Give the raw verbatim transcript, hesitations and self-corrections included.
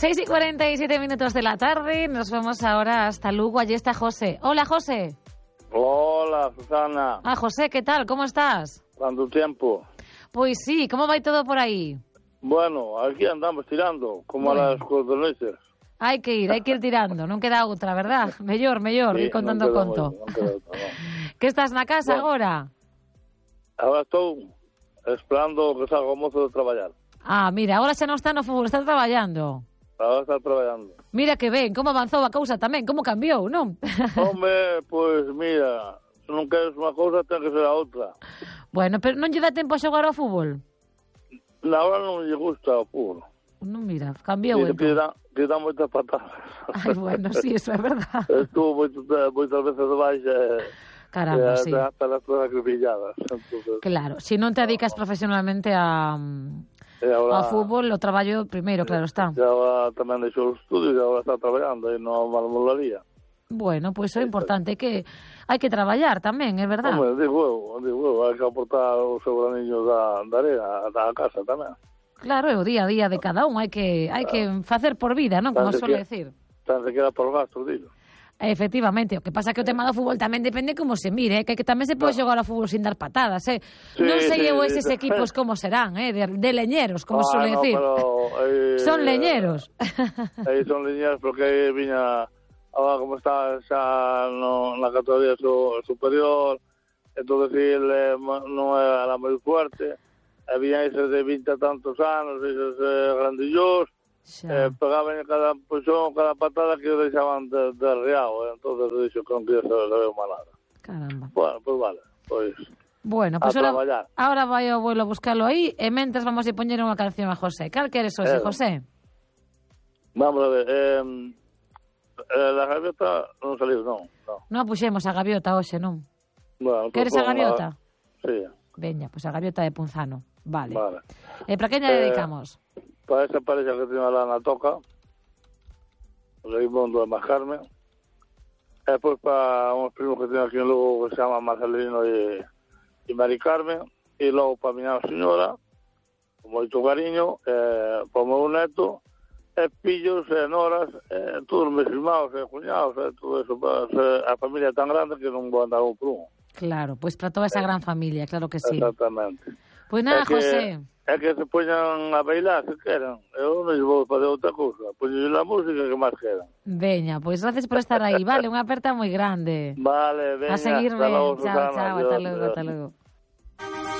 seis y cuarenta y siete minutos de la tarde, nos vamos ahora hasta Lugo, allí está José. Hola, José. Hola, Susana. Ah, José, ¿qué tal? ¿Cómo estás? ¿Cuánto tiempo? Pues sí, ¿cómo va todo por ahí? Bueno, aquí andamos tirando, como Bueno. a las cordonices. Hai que ir, hai que ir tirando, non queda outra, verdad? Mellor, mellor, Sí, ir contando non queda conto. moito, non queda outra, non. Que estás na casa Bueno. agora? Agora estou esperando que salga o mozo de traballar. Ah, mira, agora xa non está no fútbol, está traballando. Agora está traballando. Mira que ben, como avanzou a cousa tamén, como cambiou, non? Hombre, pois pues, mira, se non queres unha cousa, ten que ser a outra. Bueno, pero non lle dá tempo a xogar ao fútbol? Na hora non lle gusta o fútbol. Non, mira, cambiou Que, que, entón. dá, que dá moitas patadas. Ai, bueno, sí, eso é verdad. Estuvo moito, moitas veces de baixa e... Caramba, sí. Hasta las cosas acribilladas. Entonces, Claro, se si non te dedicas profesionalmente a, ahora, ao fútbol, o traballo primeiro, claro está. E agora tamén deixou os estudios e agora está traballando aí na marmolaría. Bueno, pois pues, é importante que hai que traballar tamén, é verdad. Hombre, digo eu, digo eu, hai que aportar o seu graniño da, da arena, da casa tamén. Claro, é o día a día de cada un, hai que hai que facer por vida, non? Como suele decir. Tan se queda por gasto, digo. Efectivamente, o que pasa é que o tema do fútbol tamén depende como se mire, eh? que, que tamén se pode xogar ao fútbol sin dar patadas, eh? Sí, non sei sí, eu sí, eses sí. equipos como serán, eh? de, de leñeros, como ah, suele no, decir. Pero, eh, son leñeros. Aí son leñeros porque aí viña, agora como está xa no, na categoría su, superior, entonces ele non era la moi fuerte, e viña eses de vinte e tantos anos, eses eh, grandillos, Eh, pegaban en cada puxón, cada patada que deixaban de, de reao, eh? Entonces dixo que non quería saber de nada. Caramba. Bueno, pues vale, pois Bueno, a pues ahora, traballar. ahora vai o abuelo a buscarlo aí e mentres vamos a poñer unha canción a José. Cal queres hoxe, Eh, José? Vamos a ver, eh, eh, la gaviota non saliu, non, non. Non puxemos a gaviota hoxe, non? Bueno, Queres a gaviota? Sí. Veña, pois pues a gaviota de Punzano. Vale. Vale. E para que lle Eh, dedicamos? Para esa pareja que tiene lá na toca, o Raimundo e Mascarme, e pois para uns primos que tiene aquí en Lugo que se llama Marcelino e, e Mari Carmen, e logo para a miña señora, con moito cariño, e para o meu neto, e pillos, e noras, e todos meus irmãos, e cuñados, e todo eso, para ser a familia tan grande que non vou andar un por un. Claro, pois pues para toda esa Eh, gran familia, claro que sí. Exactamente. Pois pues nada, É que- José. É que se poñan a bailar, se queran. Eu non vou fazer outra cousa. Poñen a música que máis queran. Veña, pois pues gracias por estar aí. Vale, unha aperta moi grande. Vale, veña. A seguir hasta ben. logo, Chao, Susana. chao, Adiós, hasta logo, adiós. hasta logo.